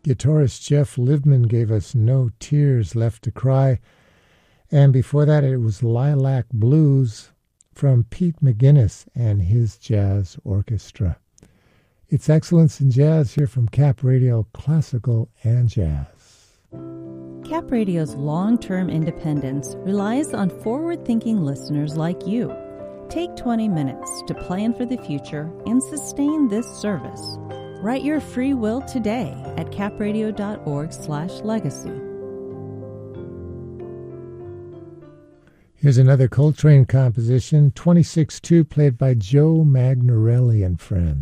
Guitarist Jeff Livman gave us No Tears Left to Cry. And before that, it was Lilac Blues from Pete McGuinness and his jazz orchestra. It's Excellence in Jazz here from Cap Radio, classical and jazz. Cap Radio's long-term independence relies on forward-thinking listeners like you. Take 20 minutes to plan for the future and sustain this service. Write your free will today at capradio.org/legacy. Here's another Coltrane composition, 26-2, played by Joe Magnarelli and Friends.